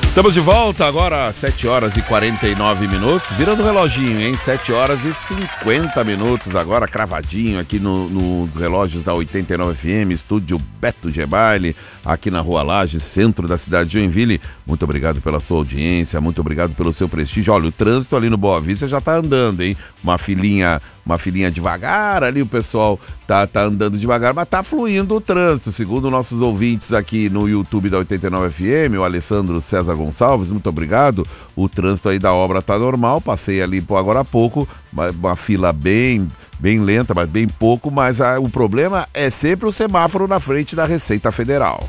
Estamos de volta agora às 7 horas e 49 minutos, virando o reloginho, hein? 7 horas e 50 minutos agora, cravadinho aqui nos relógios da 89 FM, estúdio Beto Gebaile, aqui na Rua Lages, centro da cidade de Joinville. Muito obrigado pela sua audiência, muito obrigado pelo seu prestígio. Olha, o trânsito ali no Boa Vista já tá andando, hein? Uma filinha devagar ali, o pessoal tá andando devagar, mas tá fluindo o trânsito, segundo nossos ouvintes aqui no YouTube da 89 FM, o Alessandro César Gonçalves, muito obrigado. O trânsito aí da obra tá normal, passei ali por agora há pouco, uma fila bem lenta, mas bem pouco, mas o problema é sempre o semáforo na frente da Receita Federal.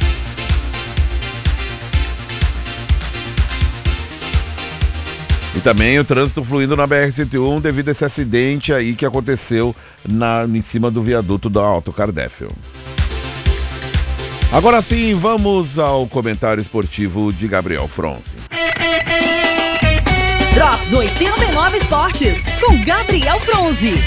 E também o trânsito fluindo na BR-101 devido a esse acidente aí que aconteceu em cima do viaduto da Autocardéfil. Agora sim, vamos ao comentário esportivo de Gabriel Fronzi. Drops 89 Esportes, com Gabriel Fronzi.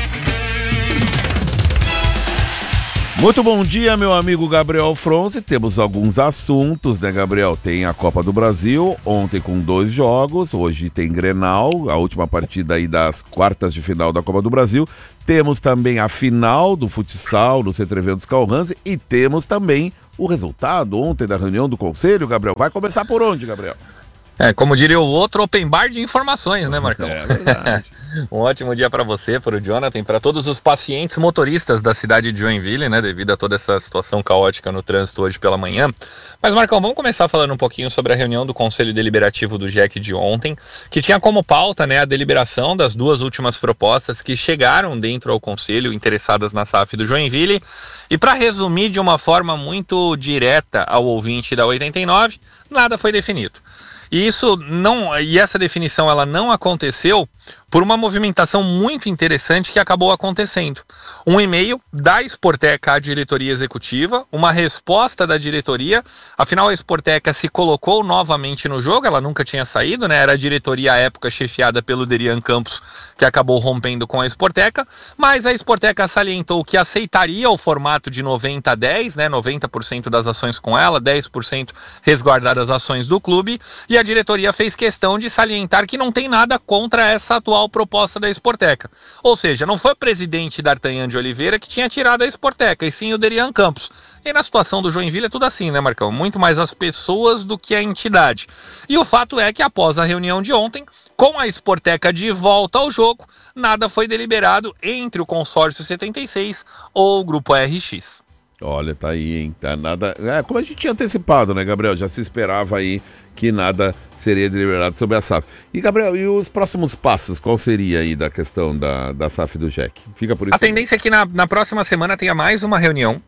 Muito bom dia, meu amigo Gabriel Fronzi. Temos alguns assuntos, né, Gabriel? Tem a Copa do Brasil, ontem com 2 jogos, hoje tem Grenal, a última partida aí das quartas de final da Copa do Brasil. Temos também a final do futsal no Centro Eventos Calhanse e temos também o resultado ontem da reunião do Conselho, Gabriel. Vai começar por onde, Gabriel? Como diria o outro, open bar de informações, né, Marcão? É verdade. Um ótimo dia para você, para o Jonathan, para todos os pacientes motoristas da cidade de Joinville, né, devido a toda essa situação caótica no trânsito hoje pela manhã. Mas, Marcão, vamos começar falando um pouquinho sobre a reunião do Conselho Deliberativo do GEC de ontem, que tinha como pauta, né, a deliberação das 2 últimas propostas que chegaram dentro ao Conselho, interessadas na SAF do Joinville. E para resumir de uma forma muito direta ao ouvinte da 89, nada foi definido. E essa definição ela não aconteceu por uma movimentação muito interessante que acabou acontecendo. Um e-mail da Sporteca à diretoria executiva, uma resposta da diretoria, afinal a Sporteca se colocou novamente no jogo, ela nunca tinha saído, né? Era a diretoria à época chefiada pelo Derian Campos que acabou rompendo com a Sporteca, mas a Sporteca salientou que aceitaria o formato de 90-10, né? 90% das ações com ela, 10% resguardadas as ações do clube, e a diretoria fez questão de salientar que não tem nada contra essa atual proposta da Sporteca. Ou seja, não foi o presidente D'Artagnan de Oliveira que tinha tirado a Sporteca, e sim o Derian Campos. E na situação do Joinville é tudo assim, né, Marcão? Muito mais as pessoas do que a entidade. E o fato é que após a reunião de ontem, com a Sporteca de volta ao jogo, nada foi deliberado entre o Consórcio 76 ou o Grupo RX. Olha, tá aí, hein? Tá nada. Como a gente tinha antecipado, né, Gabriel? Já se esperava aí que nada seria deliberado sobre a SAF. E, Gabriel, e os próximos passos? Qual seria aí da questão da SAF do GEC? Fica por isso. A tendência é que na próxima semana tenha mais uma reunião.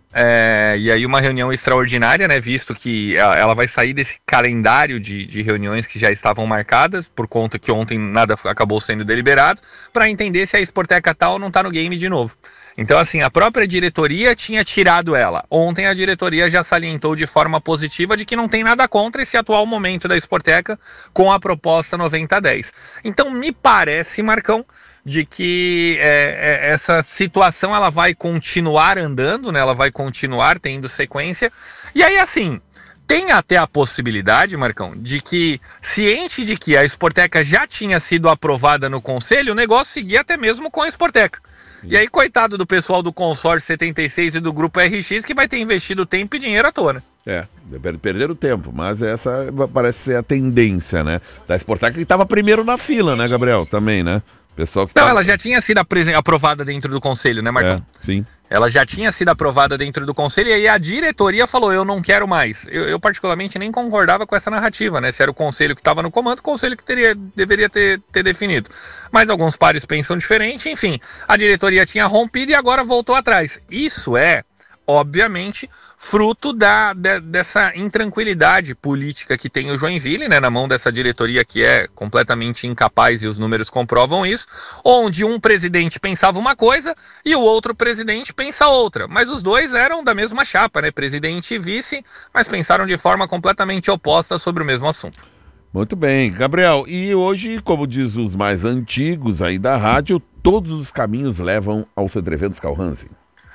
E aí uma reunião extraordinária, né? Visto que ela vai sair desse calendário de reuniões que já estavam marcadas, por conta que ontem nada acabou sendo deliberado, para entender se a Sporteca tal não tá no game de novo. Então, assim, a própria diretoria tinha tirado ela. Ontem a diretoria já salientou de forma positiva de que não tem nada contra esse atual momento da Sporteca com a proposta 90-10. Então, me parece, Marcão, de que essa situação ela vai continuar andando, né? Ela vai continuar tendo sequência. E aí, assim, tem até a possibilidade, Marcão, de que, ciente de que a Sporteca já tinha sido aprovada no Conselho, o negócio seguia até mesmo com a Sporteca. E aí, coitado do pessoal do Consórcio 76 e do Grupo RX, que vai ter investido tempo e dinheiro à toa, né? Perderam tempo, mas essa parece ser a tendência, né? Da Sporteca que estava primeiro na fila, né, Gabriel? Também, né? Pessoal que ela já tinha sido aprovada dentro do Conselho, né, Marcão? Sim. Ela já tinha sido aprovada dentro do Conselho e aí a diretoria falou, eu não quero mais. Eu particularmente nem concordava com essa narrativa, né? Se era o Conselho que estava no comando, o Conselho que deveria ter definido. Mas alguns pares pensam diferente, enfim. A diretoria tinha rompido e agora voltou atrás. Isso é, obviamente, fruto dessa intranquilidade política que tem o Joinville, né, na mão dessa diretoria que é completamente incapaz, e os números comprovam isso, onde um presidente pensava uma coisa e o outro presidente pensa outra, mas os dois eram da mesma chapa, né, presidente e vice, mas pensaram de forma completamente oposta sobre o mesmo assunto. Muito bem, Gabriel, e hoje, como diz os mais antigos aí da rádio, todos os caminhos levam ao Centro Eventos Calhanse.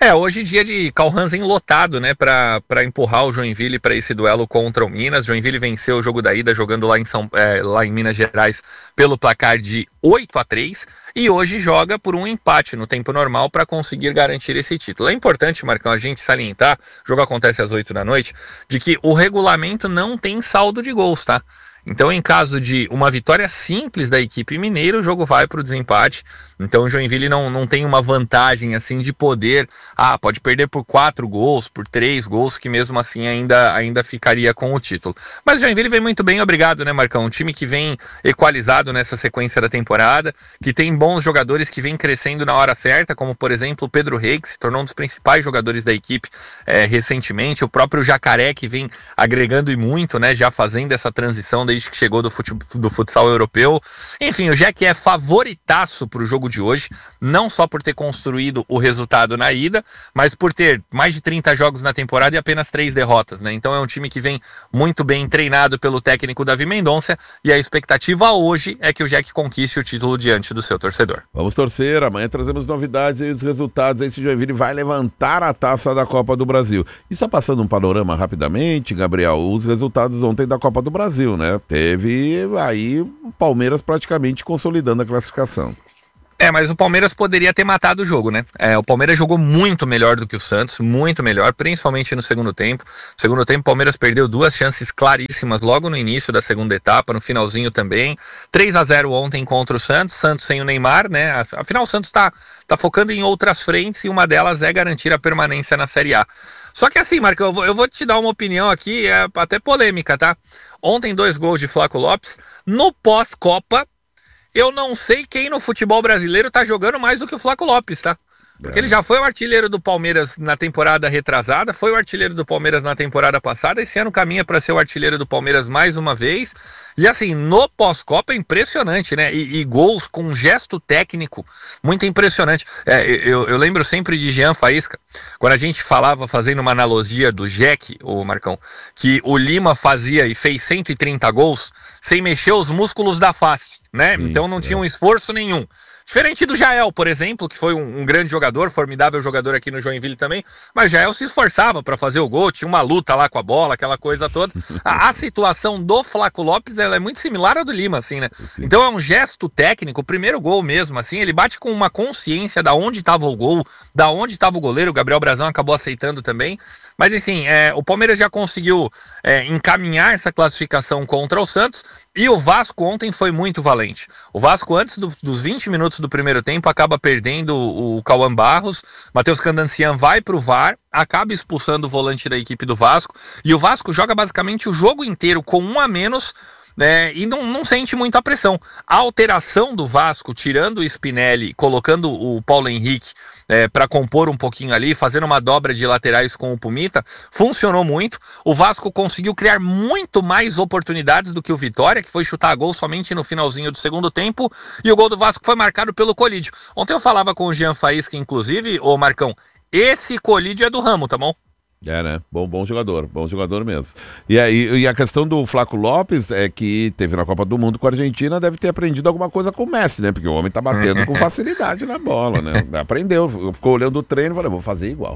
Hoje dia de Carl Hansen lotado, né, para empurrar o Joinville para esse duelo contra o Minas. Joinville venceu o jogo da ida jogando lá em Minas Gerais pelo placar de 8-3 e hoje joga por um empate no tempo normal para conseguir garantir esse título. É importante, Marcão, a gente salientar, o jogo acontece às 8 da noite, de que o regulamento não tem saldo de gols, tá? Então, em caso de uma vitória simples da equipe mineira, o jogo vai para o desempate. Então, o Joinville não tem uma vantagem assim de poder, pode perder por 4 gols, por 3 gols, que mesmo assim ainda ficaria com o título. Mas o Joinville vem muito bem, obrigado, né, Marcão? Um time que vem equalizado nessa sequência da temporada, que tem bons jogadores que vem crescendo na hora certa, como, por exemplo, o Pedro Rey, que se tornou um dos principais jogadores da equipe recentemente, o próprio Jacaré, que vem agregando e muito, né, já fazendo essa transição desde que chegou do futsal europeu. Enfim, o Jack é favoritaço para o jogo de hoje, não só por ter construído o resultado na ida, mas por ter mais de 30 jogos na temporada e apenas 3 derrotas, né? Então é um time que vem muito bem treinado pelo técnico Davi Mendonça e a expectativa hoje é que o Jack conquiste o título diante do seu torcedor. Vamos torcer, amanhã trazemos novidades e os resultados aí se o Joinville vai levantar a taça da Copa do Brasil. E só passando um panorama rapidamente, Gabriel, os resultados ontem da Copa do Brasil, né? Teve aí o Palmeiras praticamente consolidando a classificação. Mas o Palmeiras poderia ter matado o jogo, né? O Palmeiras jogou muito melhor do que o Santos, muito melhor, principalmente no segundo tempo. No segundo tempo, o Palmeiras perdeu 2 chances claríssimas logo no início da segunda etapa, no finalzinho também. 3-0 ontem contra o Santos sem o Neymar, né? Afinal, o Santos tá focando em outras frentes e uma delas é garantir a permanência na Série A. Só que assim, Marco, eu vou te dar uma opinião aqui, até polêmica, tá? Ontem 2 gols de Flaco Lopes. No pós-Copa, eu não sei quem no futebol brasileiro tá jogando mais do que o Flaco Lopes, tá? Porque ele já foi o artilheiro do Palmeiras na temporada retrasada, foi o artilheiro do Palmeiras na temporada passada, esse ano caminha para ser o artilheiro do Palmeiras mais uma vez. E assim, no pós-Copa é impressionante, né? E gols com um gesto técnico muito impressionante. Eu lembro sempre de Jean Faísca, quando a gente falava, fazendo uma analogia do Jack, o Marcão, que o Lima fazia e fez 130 gols sem mexer os músculos da face, né? Sim, então não tinha um esforço nenhum. Diferente do Jael, por exemplo, que foi um grande jogador, formidável jogador aqui no Joinville também, mas Jael se esforçava para fazer o gol, tinha uma luta lá com a bola, aquela coisa toda. A situação do Flaco Lopes, ela é muito similar à do Lima, assim, né? Então é um gesto técnico, o primeiro gol mesmo, assim, ele bate com uma consciência da onde estava o gol, da onde estava o goleiro, o Gabriel Brazão acabou aceitando também, mas enfim, o Palmeiras já conseguiu encaminhar essa classificação contra o Santos. E o Vasco ontem foi muito valente. O Vasco, antes dos 20 minutos do primeiro tempo, acaba perdendo o Cauã Barros. Matheus Candancian vai para o VAR, acaba expulsando o volante da equipe do Vasco. E o Vasco joga basicamente o jogo inteiro com 1 a menos, né, e não sente muita pressão. A alteração do Vasco, tirando o Spinelli, colocando o Paulo Henrique para compor um pouquinho ali, fazendo uma dobra de laterais com o Pumita, funcionou muito. O Vasco conseguiu criar muito mais oportunidades do que o Vitória, que foi chutar gol somente no finalzinho do segundo tempo, e o gol do Vasco foi marcado pelo Colídio. Ontem eu falava com o Jean Faísca, inclusive, ô Marcão, esse Colídio é do ramo, tá bom? Né? Bom jogador mesmo. E aí, a questão do Flaco Lopes é que teve na Copa do Mundo com a Argentina, deve ter aprendido alguma coisa com o Messi, né? Porque o homem tá batendo com facilidade na bola, né? Aprendeu, ficou olhando o treino e falou, vou fazer igual.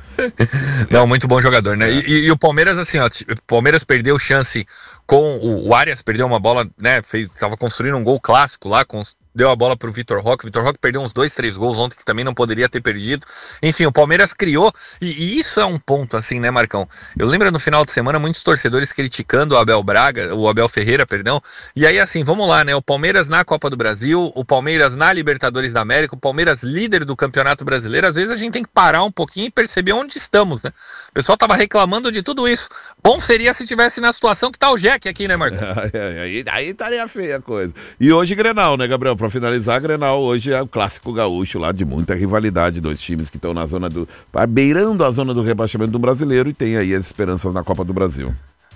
Não, muito bom jogador, né? E o Palmeiras, assim, ó, o Palmeiras perdeu chance com o Arias, perdeu uma bola, né? Tava construindo um gol clássico lá, deu a bola pro Vitor Roque. O Vitor Roque perdeu uns 2-3 gols ontem que também não poderia ter perdido. Enfim, o Palmeiras criou, e isso é um ponto, assim, né, Marcão? Eu lembro no final de semana muitos torcedores criticando o Abel Ferreira, perdão. E aí, assim, vamos lá, né? O Palmeiras na Copa do Brasil, o Palmeiras na Libertadores da América, o Palmeiras líder do Campeonato Brasileiro. Às vezes a gente tem que parar um pouquinho e perceber onde estamos, né? O pessoal tava reclamando de tudo isso. Bom seria se tivesse na situação que tá o Jack aqui, né, Marcão? Aí estaria feia a coisa. E hoje Grenal, né, Gabriel? Pra finalizar, Grenal hoje é o clássico gaúcho lá de muita rivalidade, 2 times que estão na zona beirando a zona do rebaixamento do brasileiro e tem aí as esperanças na Copa do Brasil.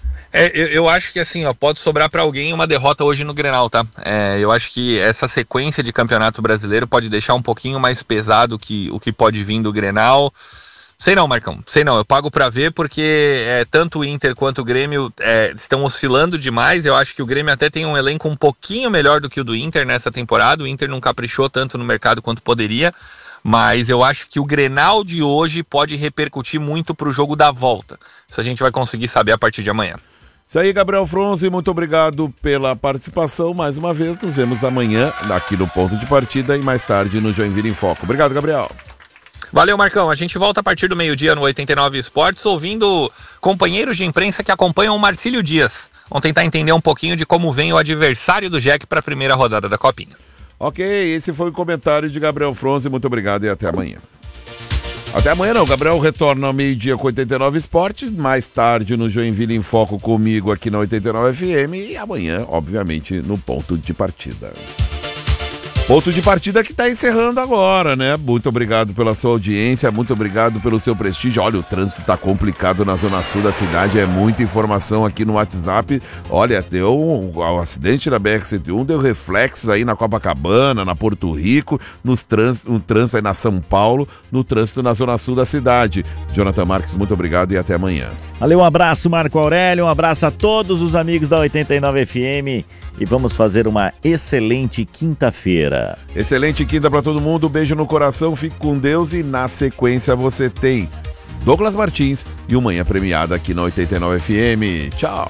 Eu acho que assim, ó, pode sobrar para alguém uma derrota hoje no Grenal, tá? Eu acho que essa sequência de campeonato brasileiro pode deixar um pouquinho mais pesado o que pode vir do Grenal. Sei não, Marcão, eu pago pra ver porque tanto o Inter quanto o Grêmio estão oscilando demais. Eu acho que o Grêmio até tem um elenco um pouquinho melhor do que o do Inter nessa temporada. O Inter não caprichou tanto no mercado quanto poderia, mas eu acho que o Grenal de hoje pode repercutir muito para o jogo da volta. Isso a gente vai conseguir saber a partir de amanhã. Isso aí, Gabriel Fronzi, muito obrigado pela participação. Mais uma vez, nos vemos amanhã aqui no Ponto de Partida e mais tarde no Joinville em Foco. Obrigado, Gabriel. Valeu, Marcão. A gente volta a partir do meio-dia no 89 Esportes, ouvindo companheiros de imprensa que acompanham o Marcílio Dias. Vamos tentar entender um pouquinho de como vem o adversário do Jack para a primeira rodada da Copinha. Ok, esse foi o comentário de Gabriel Fronzi. Muito obrigado e até amanhã. Até amanhã não, Gabriel retorna ao meio-dia com 89 Esportes, mais tarde no Joinville em Foco comigo aqui na 89 FM e amanhã, obviamente, no Ponto de Partida. Ponto de Partida que está encerrando agora, né? Muito obrigado pela sua audiência, muito obrigado pelo seu prestígio. Olha, o trânsito está complicado na zona sul da cidade, é muita informação aqui no WhatsApp. Olha, deu um acidente na BR-101, deu reflexos aí na Copacabana, na Porto Rico, no trânsito aí na São Paulo, no trânsito na zona sul da cidade. Jonathan Marques, muito obrigado e até amanhã. Valeu, um abraço, Marco Aurélio, um abraço a todos os amigos da 89 FM. E vamos fazer uma excelente quinta-feira. Excelente quinta para todo mundo, beijo no coração, fique com Deus e na sequência você tem Douglas Martins e o Manhã Premiada aqui na 89 FM. Tchau!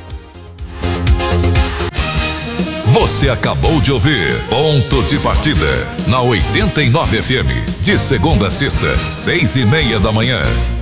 Você acabou de ouvir Ponto de Partida na 89 FM, de segunda a sexta, 6:30 da manhã.